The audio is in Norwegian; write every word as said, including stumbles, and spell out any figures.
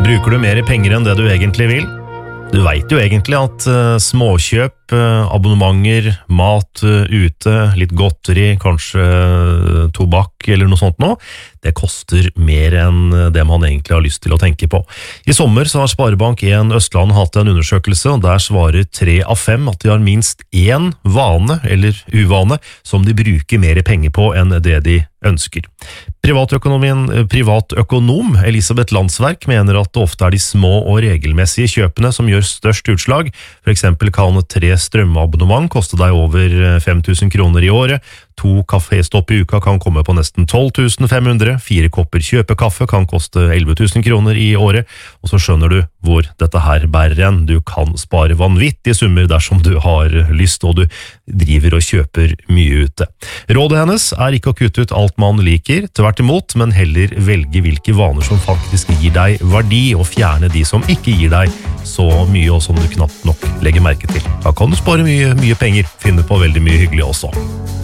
Bruker du mer penger enn det du egentlig vil? Du vet jo egentlig at uh, småkjøp, uh, abonnementer, mat uh, ute, litt godteri, kanskje uh, tobakk eller noe sånt nå, det koster mer enn det man egentlig har lyst til å tenke på. I sommer så har Sparebank en Østland hatt en undersøkelse, og der svarer tre av fem at de har minst én vane eller uvane som de bruker mer penger på enn det de ønsker. Privatøkonomien, privatøkonom Elisabeth Landsverk mener at det ofte er de små og regelmessige kjøpene som gjør størst utslag. For eksempel kan tre strømabonnement koste deg over fem tusen kroner i året, to kaféstopp i uka kan komme på nesten tolv tusen fem hundre, fire kopper kjøpekaffe kan koste elleve tusen kroner i året, og så skjønner du hvor dette her bærer en. Du kan spare vanvittige summer dersom du har lyst, og du driver og kjøper mye ute. Rådet hennes er ikke å kutte ut alt man liker, tvert imot, men heller velge hvilke vaner som faktisk gir deg verdi, og fjerne de som ikke gir deg så mye, og som du knapt nok legger merke til. Da kan du spare mye, mye penger, finne på veldig mye hyggelig også.